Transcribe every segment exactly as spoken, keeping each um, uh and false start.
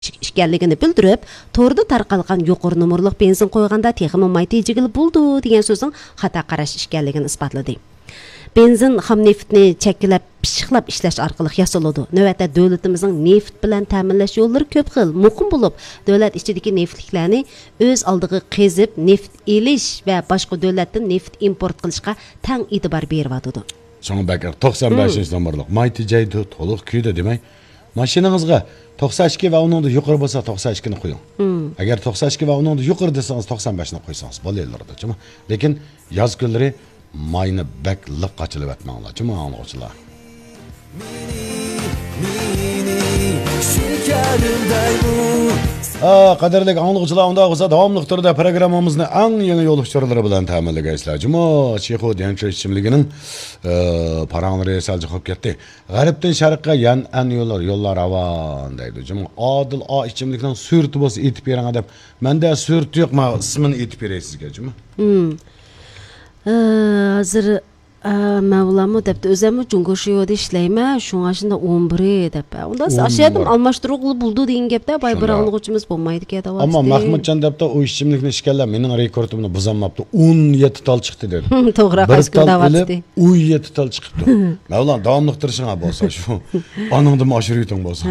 ekanligini bildirib, to'rda tarqalgan yuqori nomerliq benzin qo'yganda texmi may tejigil bo'ldi degan so'zning xato qarash ekanligini isbotladi. Benzin ham neftni cheklab, pishiqlab ishlash orqali yasaladi. Navbatda davlatimizning neft bilan ta'minlash yo'llari ko'p xil, muqim bo'lib, davlat ichidagi neftliklarni o'z oldiga qezib, neft elish va boshqa davlatdan neft import qilishga tang e'tibor beryapti. So'ng bakar to'qson beshinchi nomerliq may tejaydi, to'liq kuydi demay. Mashinangizga to'qson ikki va undan yuqori bo'lsa to'qson ikki ni qo'ying. Agar to'qson ikki va undan yuqori desangiz to'qson besh ni qo'ysangiz bo'laveradi, chimo. Lekin yoz kunlari mayni bak liq qachilib atmanglar, chimo anglovchilar. Aa, qadrli anglovchilar, unda bo'lsa davomli turda programmamizni eng yangi yo'lboshchilar bilan ta'minlaysizlar. Juma Chexo denchi ichimligining paranglari salji qo'yib ketdi. G'arbdan sharqqa yan an yo'llar, yo'llar avan deydi. Juma Odil o ichimlikning surti bo'lsa aytib bering deb. Menda surti yo'q, men ismini aytib beray sizga, juma. Hmm. Hozir Mavlamo debdi, o'zimni Jungo'shiyoda ishlayman, shunga shunda o'n bir deb. Unda ashadim almashtiruqli bo'ldi degan gapda boy bir anglovchimiz bo'lmaydi ki da'vat. Ammo Mahmudjon debdi, u ichimlikni ishganlar mening rekordimni buzolmabdi. o'n yetti tal chiqdi dedi. To'g'ri, qaysi kun da'vatdi. o'n yetti tal chiqibdi. Mavlon davomli turishingga bo'lsa shu. Oningni mashruting bo'lsa.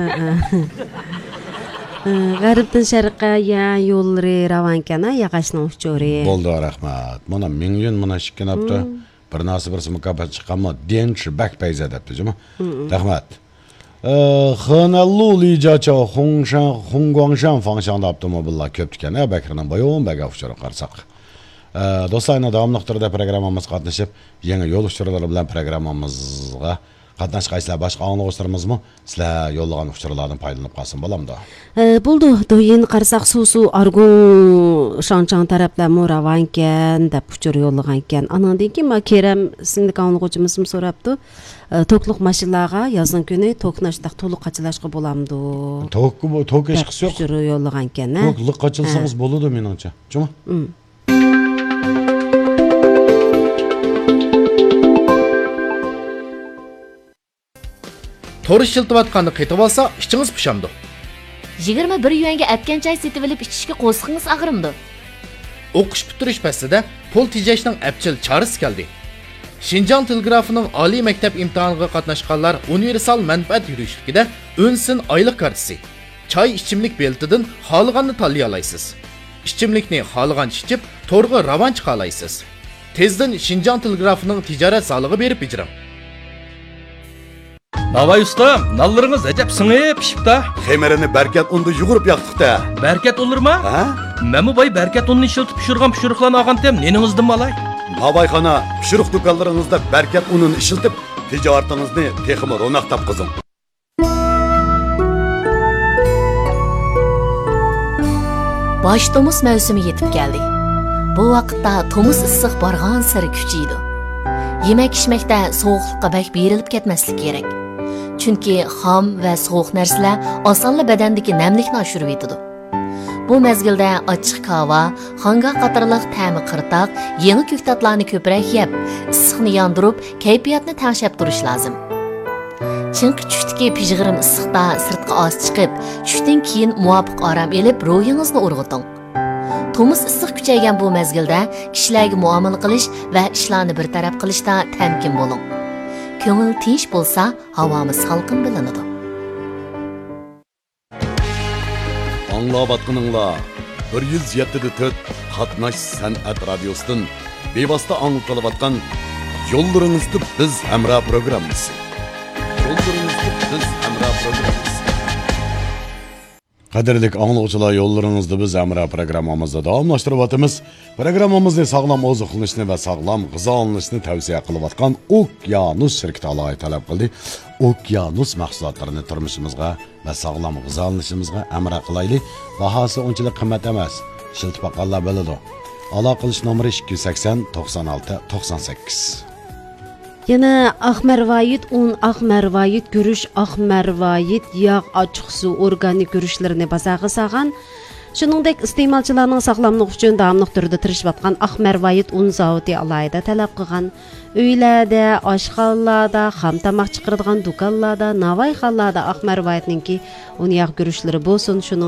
G'arbdan sharqqa ya yo'llari ravankana, yaqashning uchori. Bo'ldi, rahmat. Mana million mana shikkanapti. Bir narsa birisi mukofot chiqqanmi? Denchi bak payza debdi, juma. Rahmat. Xanallu lijacha Hongshan, Hongguangshan fangshan avtomobillar ko'p ekan, Bakirning bayon baga uchara qarsak. Do'stlarni davomli turda programmamiz qatnashib, yangi yo'l uchurlari bilan programmamizga qatnashqaysizlar, boshqa anglovchilarimizmi sizlar yo'llagan uchurlardan foydalanib qolsin bo'lamdi. Bo'ldi, do'yin qarsak suv-suv argun Shanchang taraflar moravankan deb uchur yo'llagan ekan. Anandan keyin ma Kerem ismli anglovchimiz so'rabdi. To'qliq mashinalarga yozning kuni to'qnashda to'liq qachilashga bo'lamdi. To'q to'q ish qilsa yo'q. Uchur yo'llagan ekan. To'qliq qachilsangiz bo'ladi menimcha. Juma. To'ri shiltivatqanni qaytib olsa, ichingiz pishamdi. yigirma bir yuanga atgan choy setib olib ichishga qo'sqingiz ag'rimdi. O'qish bitirish pastida pul tejashning apchil chorasi keldi. Xinjiang telegrafining oliy maktab imtihoniga qatnashganlar universal manfaat yurishligida o'nsin oylik kartasi, choy ichimlik beltidan xohlaganni tanlay olasiz. Ichimlikni xohlagan ichib, to'rga ravon chiqa olasiz. Tezdan Xinjiang telegrafining tijorat solig'i berib ijram. Navay ustam, nallarınız acab sınıp pişipta. Xemerini berkat undu yugurub yaqtıqda. Berkat olur mu? Ha? Məmu bay berkat ununu işiltip pişirgan pişiriklarını ağan tem, neningizdim malay? Nabayxana, pişirik dukanlarınızda berkat ununu işiltip, ticaretinizni teximi ronak tapqızın. Baş tomuz mevsimi yetip geldi. Bu vaqtda tomuz issiq barğan sari kuchiydi. Yemek içmekte soğuqlıqqa bək berilib ketmeslik gerek. Çünki xam və soğuq narsalar osonla badandagi namlikni oshirib yetadi. Bu mezgilda ochiq kava, xanga qatorliq ta'mi qirtoq, yangi ko'ktatlarni ko'proq yeb, issiqni yondirib, kayfiyatni tangshab turish lozim. Chunki tushdagi pijg'irim issiqda sirtqa oz chiqib, tushdan keyin muvofiq orom elib, ruhingizni urg'uting. Tomuz issiq kuchaygan bu mezgilda kishilarga muomala qilish va ishlarni bir taraf qilishda tamkin bo'ling. Ko'ngil tinch bo'lsa, havomiz salqin bilinadi. Anglavatqınыңlar, bir yuz yetti to'rt Qatnash san'at radiosidan bevosita anglatyotgan Yo'llaringizda biz hamra programmasi. Yo'llaringizda biz hamra programmasi. Qadrli anglovchilar, yo'llaringizda biz hamra programmamizda davomlashtirib o'tamiz. Programmamizni sog'lom oziqlanishni va sog'lom g'izolanishni tavsiya qilayotgan Okyanus shirkati aloqa talab qildi. Okyanus mahsulotlarini turmushimizga va sog'lom g'izolanishimizga amra qilaylik. Bahosi unchalik qimmat emas. Shiltib boqqanlar biladi. Aloqa qilish nomeri ikki yuz sakson to'qson olti to'qson sakkiz. Yana Ahmervayit un, Ahmervayit görüş, Ahmervayit yağ, açıq su, organik görüşlərini bazarga sağan. Shuningdek, iste'molchilarning sog'lomligi uchun davomli turda tirishayotgan Ahmervayit un zavodi alayida talab qilgan. Uylarda, oshxonalarda, xam tomoq chiqaradigan do'konlarda, navoiyxonalarda Ahmervayitninki un yağ görüşləri bo'lsin.